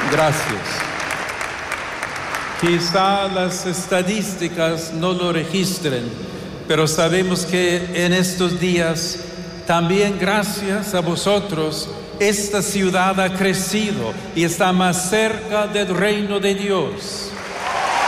Gracias. Quizá las estadísticas no lo registren, pero sabemos que en estos días, también gracias a vosotros, esta ciudad ha crecido y está más cerca del reino de Dios.